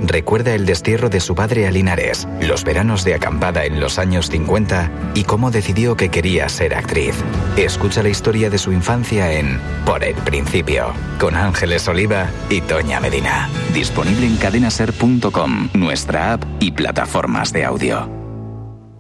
recuerda el destierro de su padre a Linares, los veranos de acampada en los años 50 y cómo decidió que quería ser actriz. Escucha la historia de su infancia en Por el Principio, con Ángeles Oliva y Toña Medina. Disponible en cadenaser.com, nuestra app y plataformas de audio.